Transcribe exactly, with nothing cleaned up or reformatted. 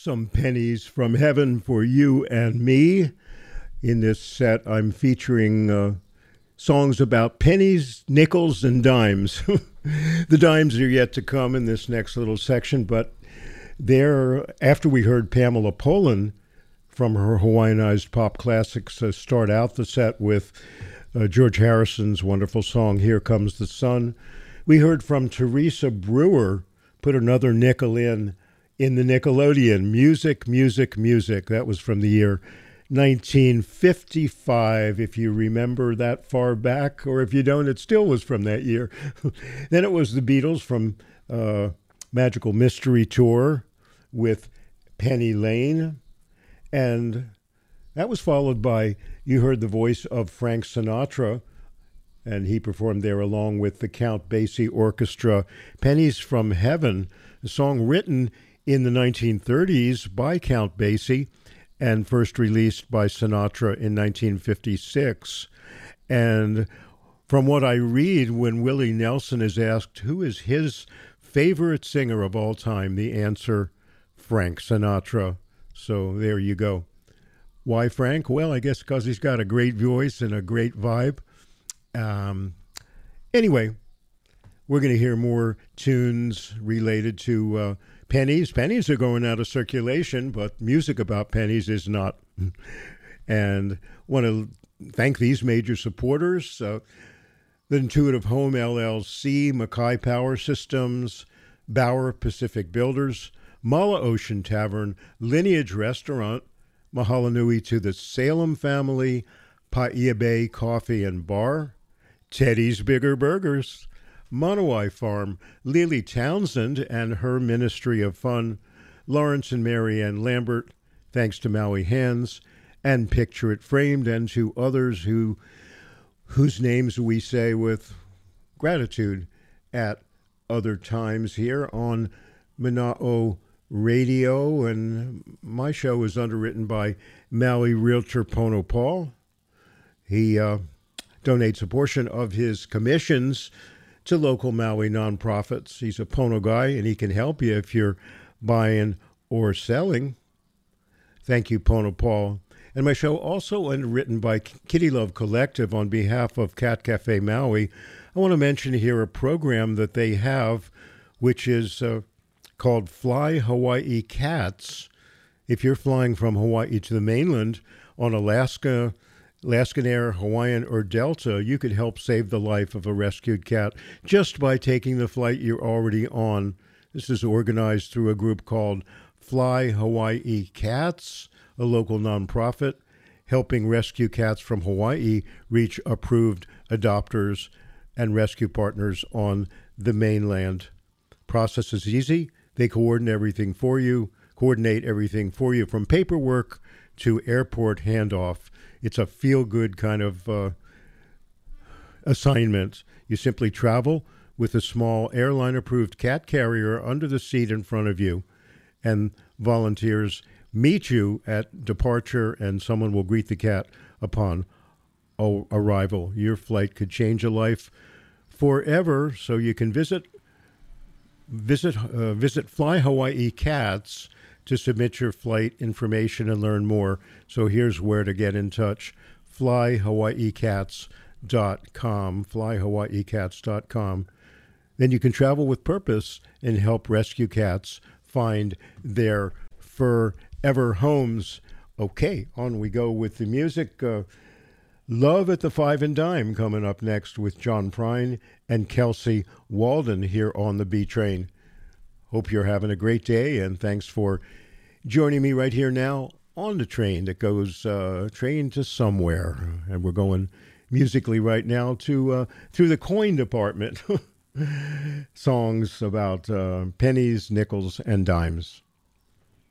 Some pennies from heaven for you and me. In this set, I'm featuring uh, songs about pennies, nickels, and dimes. The dimes are yet to come in this next little section, but there, after we heard Pamela Poland from her Hawaiianized pop classics, uh, start out the set with uh, George Harrison's wonderful song, Here Comes the Sun. We heard from Teresa Brewer, put another nickel in, in the Nickelodeon, Music, Music, Music. That was from the year nineteen fifty-five, if you remember that far back, or if you don't, it still was from that year. Then it was the Beatles from uh, Magical Mystery Tour with Penny Lane, and that was followed by, you heard the voice of Frank Sinatra, and he performed there along with the Count Basie Orchestra, Pennies from Heaven, a song written in the nineteen thirties by Count Basie and first released by Sinatra in nineteen fifty-six. And from what I read, when Willie Nelson is asked who is his favorite singer of all time, the answer, Frank Sinatra. So there you go. Why Frank? Well, I guess because he's got a great voice and a great vibe. Um, anyway, we're going to hear more tunes related to uh, pennies. Pennies are going out of circulation, but music about pennies is not. And want to thank these major supporters. Uh, the Intuitive Home L L C, Mackay Power Systems, Bauer Pacific Builders, Mala Ocean Tavern, Lineage Restaurant, mahalo nui to the Salem family, Paia Bay Coffee and Bar, Teddy's Bigger Burgers, Monowai Farm, Lily Townsend and her Ministry of Fun, Lawrence and Mary Ann Lambert, thanks to Maui Hands, and Picture It Framed, and to others who whose names we say with gratitude at other times here on Mana'o Radio. And my show is underwritten by Maui Realtor Pono Paul. He uh, donates a portion of his commissions to local Maui nonprofits. He's a Pono guy, and he can help you if you're buying or selling. Thank you, Pono Paul. And my show also underwritten by Kitty Love Collective on behalf of Cat Cafe Maui. I want to mention here a program that they have, which is uh, called Fly Hawaii Cats. If you're flying from Hawaii to the mainland on Alaska, Alaskan Air, Hawaiian, or Delta, you could help save the life of a rescued cat just by taking the flight you're already on. This is organized through a group called Fly Hawaii Cats, a local nonprofit helping rescue cats from Hawaii reach approved adopters and rescue partners on the mainland. Process is easy. They coordinate everything for you, coordinate everything for you from paperwork to airport handoff. It's a feel-good kind of uh, assignment. You simply travel with a small airline-approved cat carrier under the seat in front of you, and volunteers meet you at departure, and someone will greet the cat upon o- arrival. Your flight could change a life forever, so you can visit visit uh, visit Fly Hawaii Cats to submit your flight information and learn more. So here's where to get in touch. fly hawaii cats dot com, fly hawaii cats dot com. Then you can travel with purpose and help rescue cats find their forever homes. Okay, on we go with the music. Uh, Love at the Five and Dime coming up next with John Prine and Kelsey Walden here on the B Train. Hope you're having a great day, and thanks for joining me right here now on the train that goes uh, train to somewhere. And we're going musically right now to uh, through the coin department. Songs about uh, pennies, nickels, and dimes.